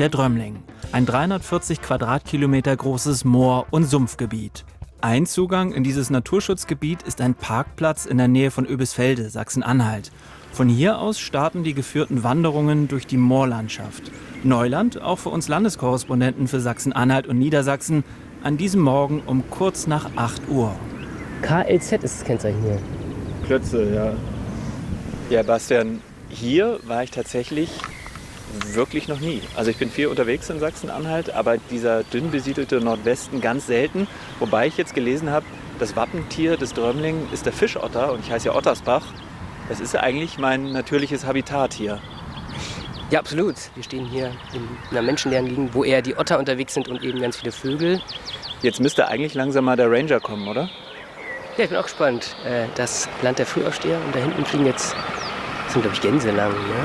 der Drömling. Ein 340 Quadratkilometer großes Moor- und Sumpfgebiet. Ein Zugang in dieses Naturschutzgebiet ist ein Parkplatz in der Nähe von Oebisfelde, Sachsen-Anhalt. Von hier aus starten die geführten Wanderungen durch die Moorlandschaft. Neuland auch für uns Landeskorrespondenten für Sachsen-Anhalt und Niedersachsen an diesem Morgen um kurz nach 8 Uhr. KLZ ist das Kennzeichen hier. Klötze, ja. Ja, Bastian, hier war ich tatsächlich wirklich noch nie. Also ich bin viel unterwegs in Sachsen-Anhalt, aber dieser dünn besiedelte Nordwesten ganz selten. Wobei ich jetzt gelesen habe, das Wappentier des Drömling ist der Fischotter und ich heiße ja Ottersbach. Das ist eigentlich mein natürliches Habitat hier. Ja, absolut. Wir stehen hier in einer menschenleeren Gegend, wo eher die Otter unterwegs sind und eben ganz viele Vögel. Jetzt müsste eigentlich langsam mal der Ranger kommen, oder? Ja, ich bin auch gespannt. Das Land der Frühaufsteher und da hinten fliegen jetzt, das sind glaube ich Gänse lang, ne?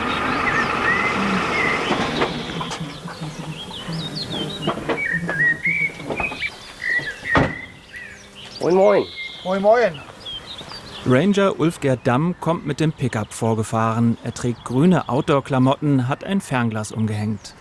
Moin, moin. Moin, moin. Ranger Ulf-Gerd Damm kommt mit dem Pickup vorgefahren. Er trägt grüne Outdoor-Klamotten, hat ein Fernglas umgehängt.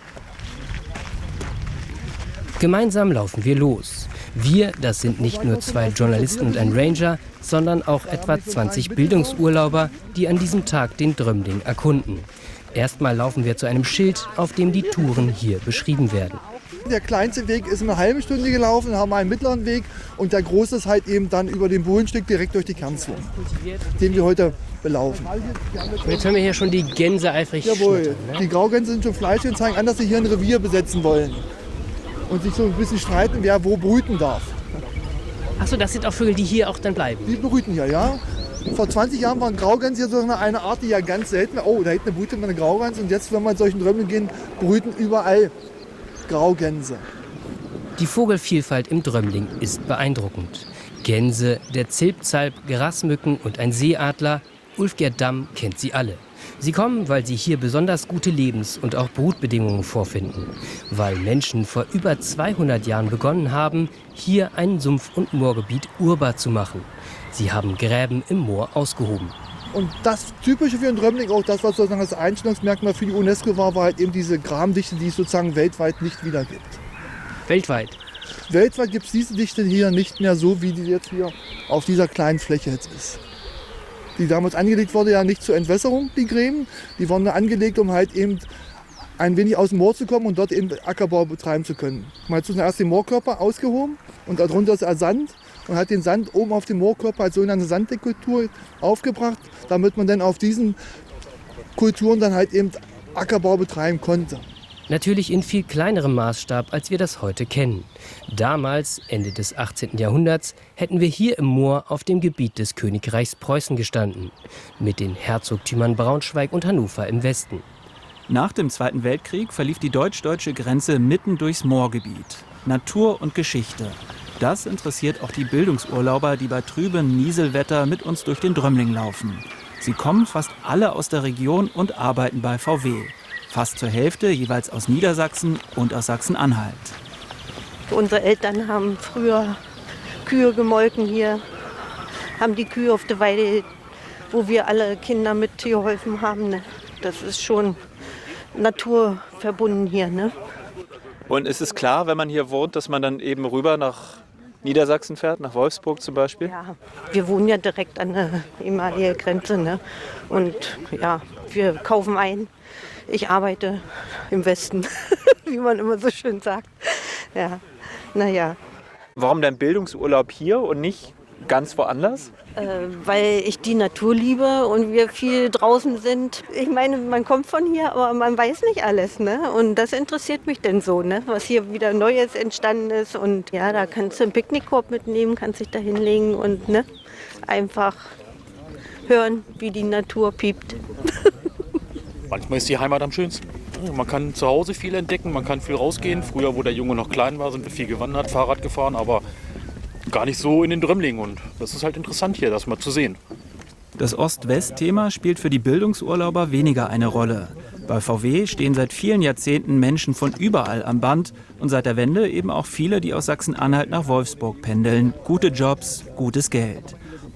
Gemeinsam laufen wir los. Wir, das sind nicht nur 2 Journalisten und ein Ranger, sondern auch etwa 20 Bildungsurlauber, die an diesem Tag den Drömling erkunden. Erstmal laufen wir zu einem Schild, auf dem die Touren hier beschrieben werden. Der kleinste Weg ist eine halbe Stunde gelaufen, haben einen mittleren Weg und der große ist halt eben dann über den Bohlenstück direkt durch die Kernzone, den wir heute belaufen. Und jetzt hören wir hier schon die Gänse eifrig Jawohl, schmettern, ne? Die Graugänse sind schon fleischig und zeigen an, dass sie hier ein Revier besetzen wollen und sich so ein bisschen streiten, wer wo brüten darf. Achso, das sind auch Vögel, die hier auch dann bleiben? Die brüten hier, ja. Vor 20 Jahren waren Graugänse hier so eine Art, die ja ganz selten war. Oh, da hinten brütet man eine Graugans und jetzt, wenn wir in solchen Drömling gehen, brüten überall Graugänse. Die Vogelvielfalt im Drömling ist beeindruckend. Gänse, der Zilpzalp, Grasmücken und ein Seeadler. Ulf-Gerd Damm kennt sie alle. Sie kommen, weil sie hier besonders gute Lebens- und auch Brutbedingungen vorfinden. Weil Menschen vor über 200 Jahren begonnen haben, hier ein Sumpf- und Moorgebiet urbar zu machen. Sie haben Gräben im Moor ausgehoben. Und das Typische für den Drömling, auch das, was sozusagen das Einstellungsmerkmal für die UNESCO war halt eben diese Grabendichte, die es sozusagen weltweit nicht wieder gibt. Weltweit? Weltweit gibt es diese Dichte hier nicht mehr so, wie die jetzt hier auf dieser kleinen Fläche jetzt ist. Die damals angelegt wurde, ja nicht zur Entwässerung, die Gräben. Die wurden angelegt, um halt eben ein wenig aus dem Moor zu kommen und dort eben Ackerbau betreiben zu können. Man hat zuerst den Moorkörper ausgehoben und darunter ist Sand. Und hat den Sand oben auf dem Moorkörper als sogenannte Sanddekultur aufgebracht, damit man dann auf diesen Kulturen dann halt eben Ackerbau betreiben konnte. Natürlich in viel kleinerem Maßstab, als wir das heute kennen. Damals, Ende des 18. Jahrhunderts, hätten wir hier im Moor auf dem Gebiet des Königreichs Preußen gestanden. Mit den Herzogtümern Braunschweig und Hannover im Westen. Nach dem Zweiten Weltkrieg verlief die deutsch-deutsche Grenze mitten durchs Moorgebiet. Natur und Geschichte. Das interessiert auch die Bildungsurlauber, die bei trübem Nieselwetter mit uns durch den Drömling laufen. Sie kommen fast alle aus der Region und arbeiten bei VW. Fast zur Hälfte jeweils aus Niedersachsen und aus Sachsen-Anhalt. Unsere Eltern haben früher Kühe gemolken hier, haben die Kühe auf der Weide, wo wir alle Kinder mitgeholfen haben. Ne? Das ist schon naturverbunden hier. Ne? Und ist es klar, wenn man hier wohnt, dass man dann eben rüber nach Niedersachsen fährt, nach Wolfsburg zum Beispiel? Ja, wir wohnen ja direkt an der ehemaligen Grenze. Ne? Und ja, wir kaufen ein. Ich arbeite im Westen, wie man immer so schön sagt. Ja, naja. Warum denn Bildungsurlaub hier und nicht ganz woanders? Weil ich die Natur liebe und wir viel draußen sind. Ich meine, man kommt von hier, aber man weiß nicht alles. Ne? Und das interessiert mich denn so, ne? Was hier wieder Neues entstanden ist. Und ja, da kannst du einen Picknickkorb mitnehmen, kannst dich da hinlegen und ne? Einfach hören, wie die Natur piept. Manchmal ist die Heimat am schönsten. Man kann zu Hause viel entdecken, man kann viel rausgehen. Früher, wo der Junge noch klein war, sind wir viel gewandert, Fahrrad gefahren, aber gar nicht so in den Drömling. Und das ist halt interessant hier, das mal zu sehen. Das Ost-West-Thema spielt für die Bildungsurlauber weniger eine Rolle. Bei VW stehen seit vielen Jahrzehnten Menschen von überall am Band und seit der Wende eben auch viele, die aus Sachsen-Anhalt nach Wolfsburg pendeln. Gute Jobs, gutes Geld.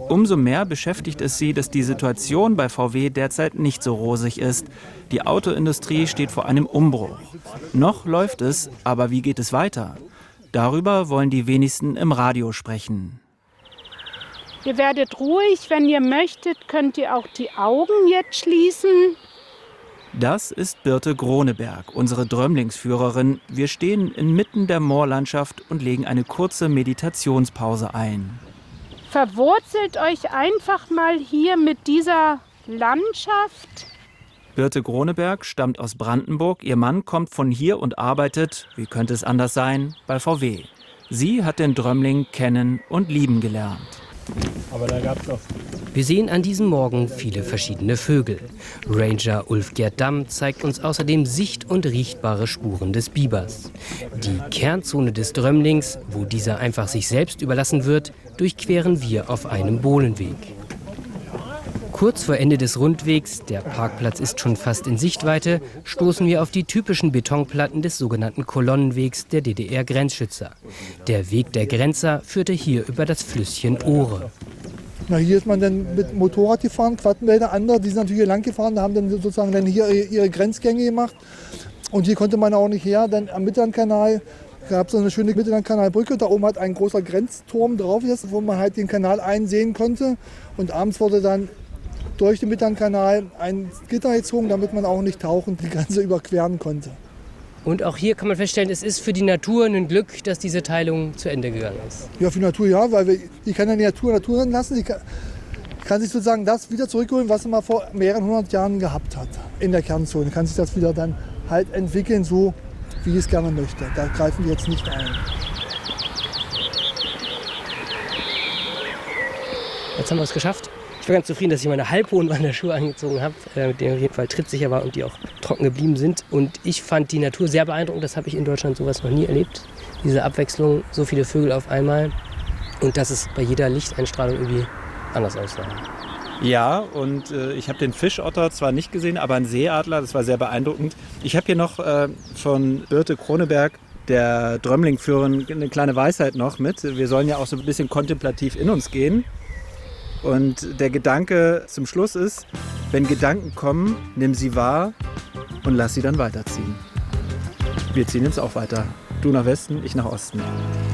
Umso mehr beschäftigt es sie, dass die Situation bei VW derzeit nicht so rosig ist. Die Autoindustrie steht vor einem Umbruch. Noch läuft es, aber wie geht es weiter? Darüber wollen die wenigsten im Radio sprechen. Ihr werdet ruhig, wenn ihr möchtet, könnt ihr auch die Augen jetzt schließen. Das ist Birte Groneberg, unsere Drömlingsführerin. Wir stehen inmitten der Moorlandschaft und legen eine kurze Meditationspause ein. Verwurzelt euch einfach mal hier mit dieser Landschaft. Birte Groneberg stammt aus Brandenburg. Ihr Mann kommt von hier und arbeitet, wie könnte es anders sein, bei VW. Sie hat den Drömling kennen und lieben gelernt. Aber da gab's noch. Wir sehen an diesem Morgen viele verschiedene Vögel. Ranger Ulfgerd Damm zeigt uns außerdem sicht- und riechbare Spuren des Bibers. Die Kernzone des Drömlings, wo dieser einfach sich selbst überlassen wird, durchqueren wir auf einem Bohlenweg. Kurz vor Ende des Rundwegs, der Parkplatz ist schon fast in Sichtweite, stoßen wir auf die typischen Betonplatten des sogenannten Kolonnenwegs der DDR-Grenzschützer. Der Weg der Grenzer führte hier über das Flüsschen Ohre. Na, hier ist man dann mit Motorrad gefahren, Quattenwälder, andere, die sind natürlich hier lang gefahren, haben dann sozusagen dann hier ihre Grenzgänge gemacht. Und hier konnte man auch nicht her, dann am Mittellandkanal gab es so eine schöne Mittellandkanalbrücke, da oben hat ein großer Grenzturm drauf, wo man halt den Kanal einsehen konnte. Und abends wurde dann durch den Mittellandkanal ein Gitter gezogen, damit man auch nicht tauchend die Grenze überqueren konnte. Und auch hier kann man feststellen, es ist für die Natur ein Glück, dass diese Teilung zu Ende gegangen ist. Ja, für die Natur ja, weil die kann ja die Natur lassen. Die kann sich sozusagen das wieder zurückholen, was sie mal vor mehreren hundert Jahren gehabt hat in der Kernzone. Kann sich das wieder dann halt entwickeln, so wie es gerne möchte. Da greifen wir jetzt nicht ein. Jetzt haben wir es geschafft. Ich war ganz zufrieden, dass ich meine halbhohen Wanderschuhe angezogen habe, mit denen auf jeden Fall trittsicher war und die auch trocken geblieben sind. Und ich fand die Natur sehr beeindruckend. Das habe ich in Deutschland sowas noch nie erlebt. Diese Abwechslung, so viele Vögel auf einmal. Und dass es bei jeder Lichteinstrahlung irgendwie anders aussah. Ja, und ich habe den Fischotter zwar nicht gesehen, aber einen Seeadler, das war sehr beeindruckend. Ich habe hier noch von Birte Groneberg, der Drömlingführerin, eine kleine Weisheit noch mit. Wir sollen ja auch so ein bisschen kontemplativ in uns gehen. Und der Gedanke zum Schluss ist, wenn Gedanken kommen, nimm sie wahr und lass sie dann weiterziehen. Wir ziehen jetzt auch weiter. Du nach Westen, ich nach Osten.